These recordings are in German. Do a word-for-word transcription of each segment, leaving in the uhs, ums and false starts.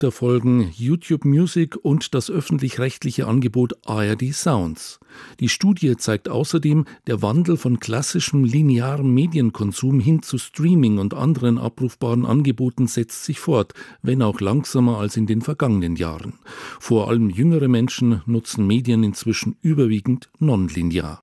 Da folgen YouTube Music und das öffentlich-rechtliche Angebot A R D Sounds. Die Studie zeigt außerdem, der Wandel von klassischem linearem Medienkonsum hin zu Streaming und anderen abrufbaren Angeboten setzt sich fort, wenn auch langsamer als in den vergangenen Jahren. Vor allem jüngere Menschen nutzen Medien inzwischen überwiegend nonlinear.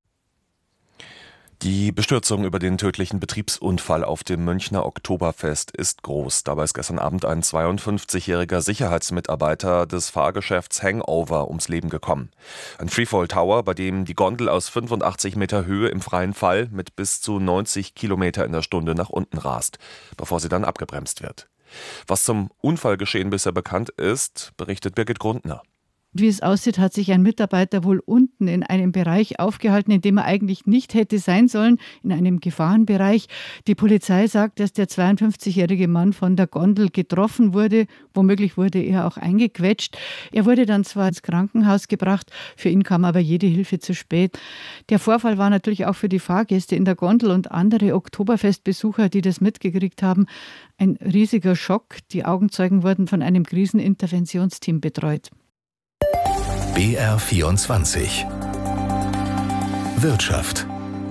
Die Bestürzung über den tödlichen Betriebsunfall auf dem Münchner Oktoberfest ist groß. Dabei ist gestern Abend ein zweiundfünfzigjähriger Sicherheitsmitarbeiter des Fahrgeschäfts Hangover ums Leben gekommen. Ein Freefall Tower, bei dem die Gondel aus fünfundachtzig Meter Höhe im freien Fall mit bis zu neunzig Kilometer in der Stunde nach unten rast, bevor sie dann abgebremst wird. Was zum Unfallgeschehen bisher bekannt ist, berichtet Birgit Grundner. Wie es aussieht, hat sich ein Mitarbeiter wohl unten in einem Bereich aufgehalten, in dem er eigentlich nicht hätte sein sollen, in einem Gefahrenbereich. Die Polizei sagt, dass der zweiundfünfzigjährige Mann von der Gondel getroffen wurde. Womöglich wurde er auch eingequetscht. Er wurde dann zwar ins Krankenhaus gebracht, für ihn kam aber jede Hilfe zu spät. Der Vorfall war natürlich auch für die Fahrgäste in der Gondel und andere Oktoberfestbesucher, die das mitgekriegt haben, ein riesiger Schock. Die Augenzeugen wurden von einem Kriseninterventionsteam betreut. B R vierundzwanzig Wirtschaft.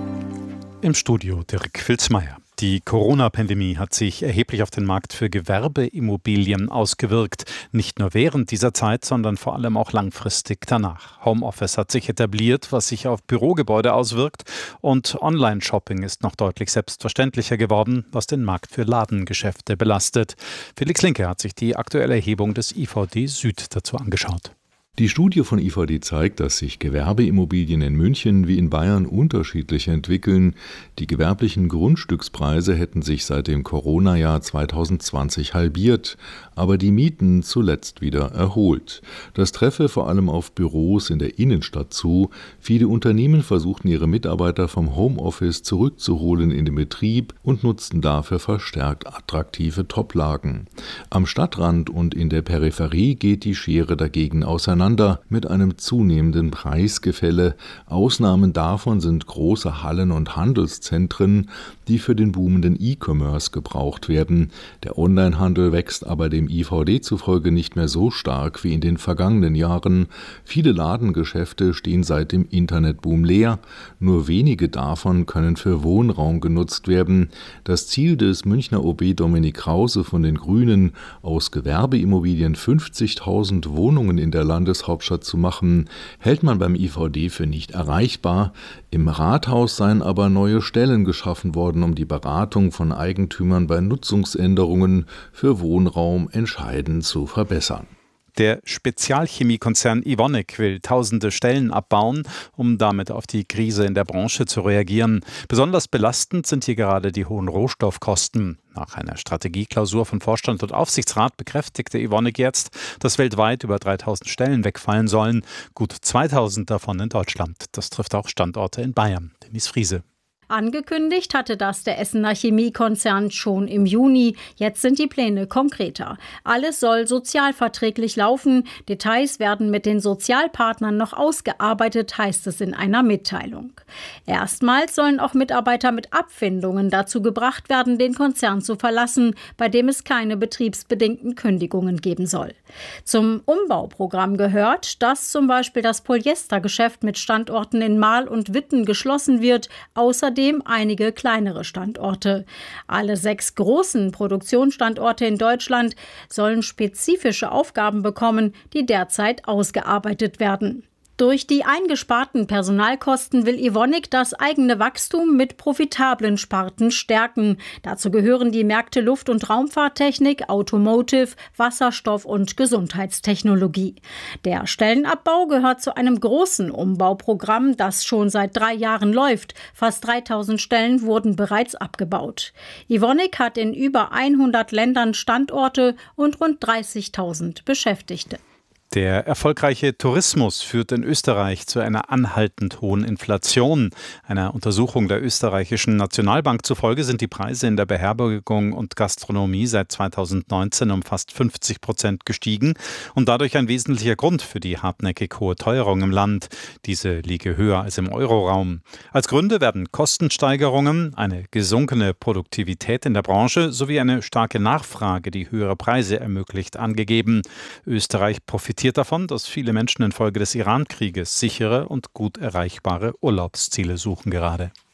Im Studio Dirk Filzmeier. Die Corona-Pandemie hat sich erheblich auf den Markt für Gewerbeimmobilien ausgewirkt. Nicht nur während dieser Zeit, sondern vor allem auch langfristig danach. Homeoffice hat sich etabliert, was sich auf Bürogebäude auswirkt. Und Online-Shopping ist noch deutlich selbstverständlicher geworden, was den Markt für Ladengeschäfte belastet. Felix Linke hat sich die aktuelle Erhebung des I V D Süd dazu angeschaut. Die Studie von I V D zeigt, dass sich Gewerbeimmobilien in München wie in Bayern unterschiedlich entwickeln. Die gewerblichen Grundstückspreise hätten sich seit dem Corona-Jahr zweitausendzwanzig halbiert, aber die Mieten zuletzt wieder erholt. Das treffe vor allem auf Büros in der Innenstadt zu. Viele Unternehmen versuchten ihre Mitarbeiter vom Homeoffice zurückzuholen in den Betrieb und nutzten dafür verstärkt attraktive Toplagen. Am Stadtrand und in der Peripherie geht die Schere dagegen auseinander mit einem zunehmenden Preisgefälle. Ausnahmen davon sind große Hallen und Handelszentren, die für den boomenden E-Commerce gebraucht werden. Der Onlinehandel wächst aber dem I V D zufolge nicht mehr so stark wie in den vergangenen Jahren. Viele Ladengeschäfte stehen seit dem Internetboom leer. Nur wenige davon können für Wohnraum genutzt werden. Das Ziel des Münchner O B Dominik Krause von den Grünen, aus Gewerbeimmobilien fünfzigtausend Wohnungen in der Landes Hauptstadt zu machen, hält man beim I V D für nicht erreichbar. Im Rathaus seien aber neue Stellen geschaffen worden, um die Beratung von Eigentümern bei Nutzungsänderungen für Wohnraum entscheidend zu verbessern. Der Spezialchemiekonzern Evonik will tausende Stellen abbauen, um damit auf die Krise in der Branche zu reagieren. Besonders belastend sind hier gerade die hohen Rohstoffkosten. Nach einer Strategieklausur von Vorstand und Aufsichtsrat bekräftigte Evonik jetzt, dass weltweit über dreitausend Stellen wegfallen sollen. Gut zweitausend davon in Deutschland. Das trifft auch Standorte in Bayern. Dennis Friese. Angekündigt hatte das der Essener Chemiekonzern schon im Juni. Jetzt sind die Pläne konkreter. Alles soll sozialverträglich laufen. Details werden mit den Sozialpartnern noch ausgearbeitet, heißt es in einer Mitteilung. Erstmals sollen auch Mitarbeiter mit Abfindungen dazu gebracht werden, den Konzern zu verlassen, bei dem es keine betriebsbedingten Kündigungen geben soll. Zum Umbauprogramm gehört, dass zum Beispiel das Polyestergeschäft mit Standorten in Marl und Witten geschlossen wird, außerdem einige kleinere Standorte. Alle sechs großen Produktionsstandorte in Deutschland sollen spezifische Aufgaben bekommen, die derzeit ausgearbeitet werden. Durch die eingesparten Personalkosten will Evonik das eigene Wachstum mit profitablen Sparten stärken. Dazu gehören die Märkte Luft- und Raumfahrttechnik, Automotive, Wasserstoff und Gesundheitstechnologie. Der Stellenabbau gehört zu einem großen Umbauprogramm, das schon seit drei Jahren läuft. Fast dreitausend Stellen wurden bereits abgebaut. Evonik hat in über hundert Ländern Standorte und rund dreißigtausend Beschäftigte. Der erfolgreiche Tourismus führt in Österreich zu einer anhaltend hohen Inflation. Einer Untersuchung der österreichischen Nationalbank zufolge sind die Preise in der Beherbergung und Gastronomie seit zweitausendneunzehn um fast fünfzig Prozent gestiegen und dadurch ein wesentlicher Grund für die hartnäckig hohe Teuerung im Land. Diese liege höher als im Euroraum. Als Gründe werden Kostensteigerungen, eine gesunkene Produktivität in der Branche sowie eine starke Nachfrage, die höhere Preise ermöglicht, angegeben. Österreich profitiert davon, dass viele Menschen infolge des Iran-Krieges sichere und gut erreichbare Urlaubsziele suchen gerade.